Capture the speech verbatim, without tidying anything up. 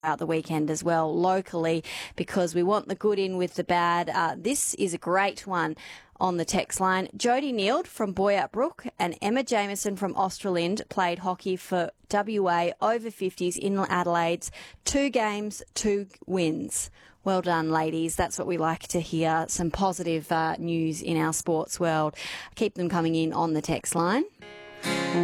out the weekend as well locally, because we want the good in with the bad. Uh, this is a great one on the text line. Jodie Neild from Boyup Brook and Emma Jameson from Australind played hockey for W A over fifties in Adelaide's two games, two wins. Well done, ladies. That's what we like to hear. Some positive uh, news in our sports world. Keep them coming in on the text line.